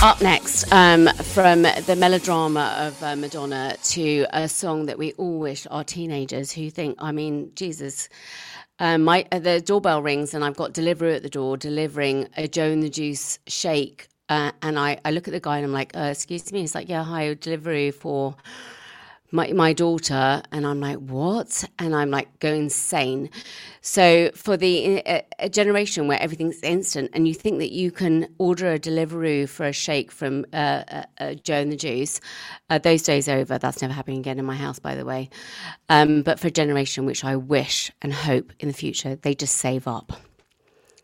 Up next, from the melodrama of Madonna to a song that we all wish our teenagers who think, I mean, Jesus, the doorbell rings and I've got Deliveroo at the door delivering a Joe and the Juice shake. And I look at the guy and I'm like, excuse me. He's like, yeah, hi, Deliveroo for my daughter. And I'm like, what? And I'm like, go insane. So for a generation where everything's instant and you think that you can order a Deliveroo for a shake from Joe and the Juice, those days are over. That's never happening again in my house, by the way. But for a generation which I wish and hope in the future, they just save up.